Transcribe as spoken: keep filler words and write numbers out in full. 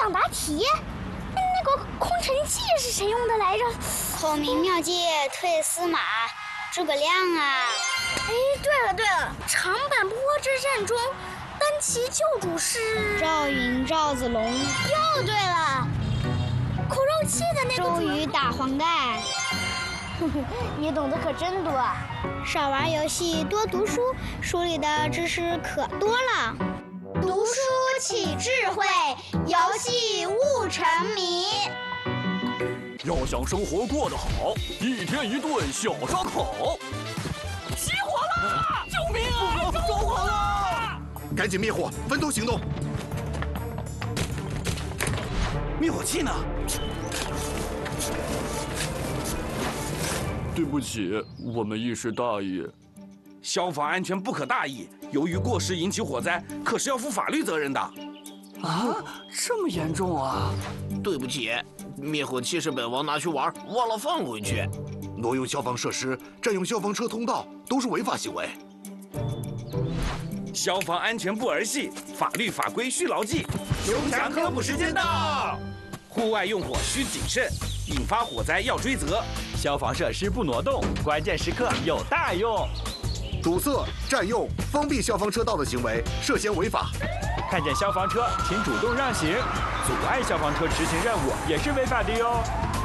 朗答题。那个空城计是谁用的来着？ 孔明妙计退司马，诸葛亮啊！ 哎，对了对了，长坂坡之战中，单骑救主是赵云、赵子龙。 又对了，口肉计的那个周瑜打黄盖。 你懂得可真多啊！ 少玩游戏，多读书，书里的知识可多了。 读书起智慧，游戏悟沉迷。 要想生活过得好，一天一顿小烧烤。 起火了！救命啊！着火了！ 赶紧灭火，分头行动。 灭火器呢？ 对不起，我们一时大意。 消防安全不可大意，由于过失引起火灾，可是要负法律责任的。 啊，这么严重啊！ 对不起，灭火器是本王拿去玩，忘了放回去。 挪用消防设施、占用消防车通道都是违法行为。 消防安全不儿戏，法律法规需牢记。熊强科普时间到，户外用火需谨慎，引发火灾要追责。 消防设施不挪动，关键时刻有大用。 堵塞、占用、封闭消防车道的行为涉嫌违法。 看见消防车，请主动让行；阻碍消防车执行任务也是违法的哟。